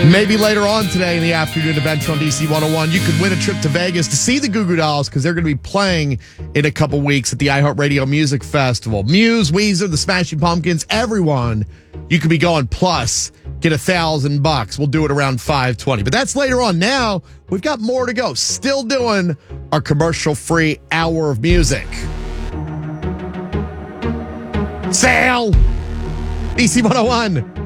Maybe later on today in the afternoon event on DC 101, you could win a trip to Vegas to see the Goo Goo Dolls because they're going to be playing in a couple weeks at the iHeartRadio Music Festival. Muse, Weezer, the Smashing Pumpkins, everyone. You could be going plus get $1,000. We'll do it around 5:20. But that's later on. Now, we've got more to go. Still doing our commercial-free hour of music. Sale! DC 101.